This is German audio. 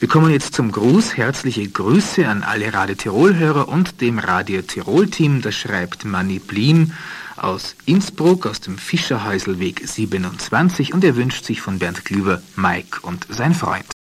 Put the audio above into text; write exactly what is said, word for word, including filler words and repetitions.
Wir kommen jetzt zum Gruß. Herzliche Grüße an alle Radio Tirol-Hörer und dem Radio Tirol-Team. Das schreibt Manni Bliem aus Innsbruck, aus dem Fischerhäuselweg siebenundzwanzig, und er wünscht sich von Bernd Glüber Mike und sein Freund.